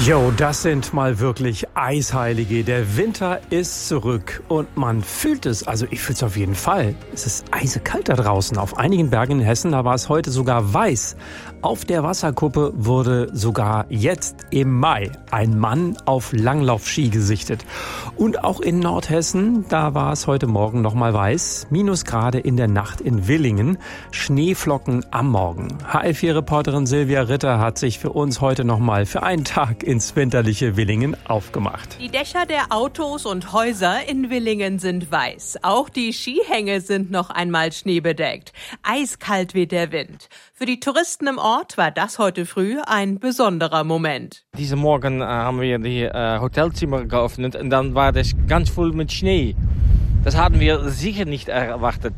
Jo, das sind mal wirklich Eisheilige. Der Winter ist zurück und man fühlt es, also ich fühle es auf jeden Fall. Es ist eisekalt da draußen. Auf einigen Bergen in Hessen, da war es heute sogar weiß. Auf der Wasserkuppe wurde sogar jetzt im Mai ein Mann auf Langlaufski gesichtet. Und auch in Nordhessen, da war es heute Morgen nochmal weiß. Minusgrade in der Nacht in Willingen. Schneeflocken am Morgen. HR4-Reporterin Silvia Ritter hat sich für uns heute nochmal für einen Tag ins winterliche Willingen aufgemacht. Die Dächer der Autos und Häuser in Willingen sind weiß. Auch die Skihänge sind noch einmal schneebedeckt. Eiskalt weht der Wind. Für die Touristen im Ort war das heute früh ein besonderer Moment. Diesen Morgen haben wir die Hotelzimmer geöffnet und dann war das ganz voll mit Schnee. Das hatten wir sicher nicht erwartet.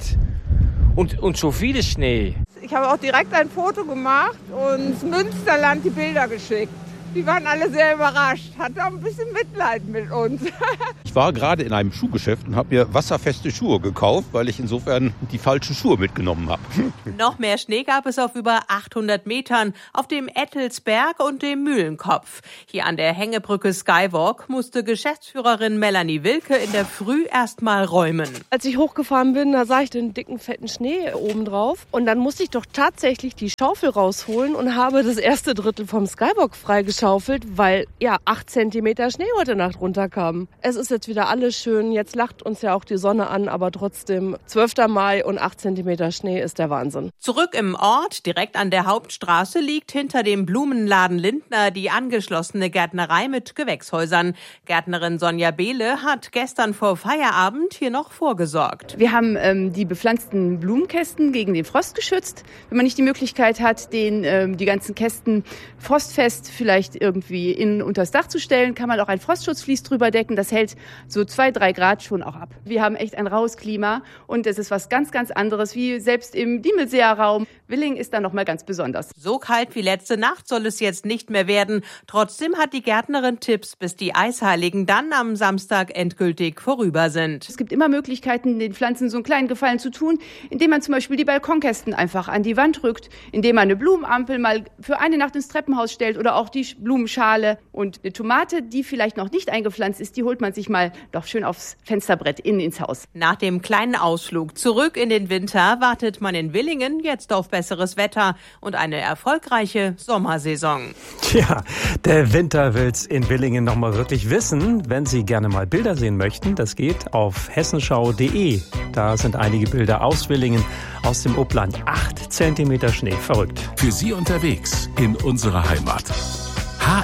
Und so viel Schnee. Ich habe auch direkt ein Foto gemacht und Münsterland die Bilder geschickt. Die waren alle sehr überrascht, hatte auch ein bisschen Mitleid mit uns. Ich war gerade in einem Schuhgeschäft und habe mir wasserfeste Schuhe gekauft, weil ich insofern die falschen Schuhe mitgenommen habe. Noch mehr Schnee gab es auf über 800 Metern auf dem Ettelsberg und dem Mühlenkopf. Hier an der Hängebrücke Skywalk musste Geschäftsführerin Melanie Wilke in der Früh erst mal räumen. Als ich hochgefahren bin, da sah ich den dicken, fetten Schnee oben drauf. Und dann musste ich doch tatsächlich die Schaufel rausholen und habe das erste Drittel vom Skywalk freigeschaufelt, weil 8 Zentimeter Schnee heute Nacht runterkamen. Es ist jetzt wieder alles schön. Jetzt lacht uns ja auch die Sonne an, aber trotzdem 12. Mai und 8 Zentimeter Schnee ist der Wahnsinn. Zurück im Ort, direkt an der Hauptstraße, liegt hinter dem Blumenladen Lindner die angeschlossene Gärtnerei mit Gewächshäusern. Gärtnerin Sonja Behle hat gestern vor Feierabend hier noch vorgesorgt. Wir haben die bepflanzten Blumenkästen gegen den Frost geschützt. Wenn man nicht die Möglichkeit hat, die ganzen Kästen frostfest vielleicht irgendwie innen unters Dach zu stellen, kann man auch ein Frostschutzvlies drüber decken. Das hält so 2-3 Grad schon auch ab. Wir haben echt ein raues Klima und es ist was ganz, ganz anderes, wie selbst im Diemelseer Raum. Willingen ist da noch mal ganz besonders. So kalt wie letzte Nacht soll es jetzt nicht mehr werden. Trotzdem hat die Gärtnerin Tipps, bis die Eisheiligen dann am Samstag endgültig vorüber sind. Es gibt immer Möglichkeiten, den Pflanzen so einen kleinen Gefallen zu tun, indem man zum Beispiel die Balkonkästen einfach an die Wand rückt, indem man eine Blumenampel mal für eine Nacht ins Treppenhaus stellt oder auch die Blumenschale. Und eine Tomate, die vielleicht noch nicht eingepflanzt ist, die holt man sich mal doch schön aufs Fensterbrett innen ins Haus. Nach dem kleinen Ausflug zurück in den Winter wartet man in Willingen jetzt auf besseres Wetter und eine erfolgreiche Sommersaison. Tja, der Winter will's in Willingen noch mal wirklich wissen. Wenn Sie gerne mal Bilder sehen möchten, das geht auf hessenschau.de. Da sind einige Bilder aus Willingen, aus dem Upland. 8 Zentimeter Schnee, verrückt. Für Sie unterwegs in unserer Heimat.